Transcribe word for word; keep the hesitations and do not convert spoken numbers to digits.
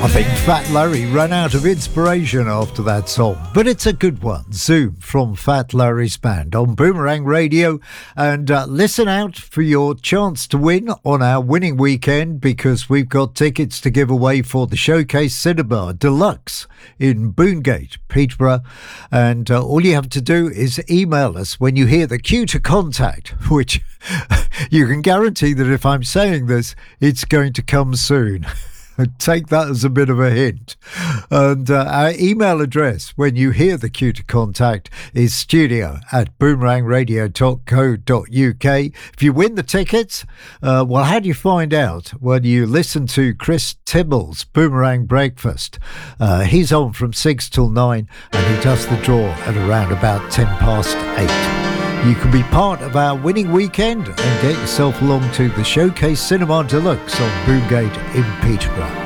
I think Fat Larry ran out of inspiration after that song, but it's a good one. Zoom from Fat Larry's band on Boomerang Radio, and uh, listen out for your chance to win on our winning weekend, because we've got tickets to give away for the Showcase Cinema Deluxe in Boongate, Peterborough, and uh, all you have to do is email us when you hear the cue to contact, which you can guarantee that if I'm saying this, it's going to come soon. Take that as a bit of a hint. And uh, our email address when you hear the cue to contact is studio at boomerang radio dot co dot uk. If you win the tickets, uh, well, how do you find out? Well, you listen to Chris Tibble's Boomerang Breakfast. Uh, he's on from six till nine, and he does the draw at around about ten past eight. You can be part of our winning weekend and get yourself along to the Showcase Cinema Deluxe on Boongate in Peterborough.